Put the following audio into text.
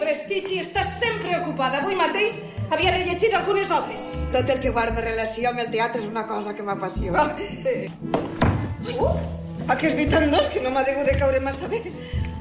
prestigi, estàs sempre ocupada. Avui mateix havia de llegir algunes obres. Tot el que guarda relació amb el teatre és una cosa que m'apassiona. Que és veritat, no? És que no m'ha degut de caure massa bé.